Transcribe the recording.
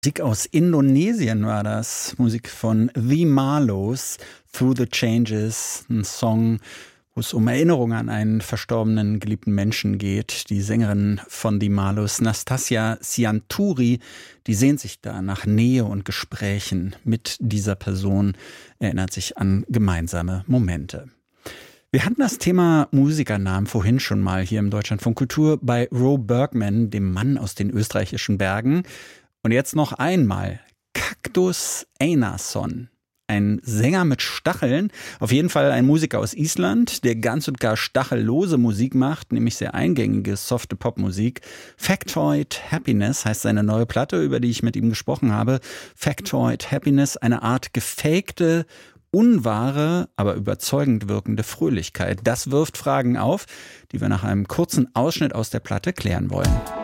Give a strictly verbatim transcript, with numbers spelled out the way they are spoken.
Musik aus Indonesien war das. Musik von The Marlows, Through the Changes, ein Song, wo es um Erinnerungen an einen verstorbenen, geliebten Menschen geht. Die Sängerin von The Marlows, Nastasia Sianturi, die sehnt sich da nach Nähe und Gesprächen mit dieser Person, erinnert sich an gemeinsame Momente. Wir hatten das Thema Musikernamen vorhin schon mal hier im Deutschlandfunk Kultur bei Ro Bergman, dem Mann aus den österreichischen Bergen. Und jetzt noch einmal Kaktus Einarsson. Ein Sänger mit Stacheln, auf jeden Fall ein Musiker aus Island, der ganz und gar stachellose Musik macht, nämlich sehr eingängige, softe Popmusik. Factoid Happiness heißt seine neue Platte, über die ich mit ihm gesprochen habe. Factoid Happiness, eine Art gefakte, unwahre, aber überzeugend wirkende Fröhlichkeit. Das wirft Fragen auf, die wir nach einem kurzen Ausschnitt aus der Platte klären wollen.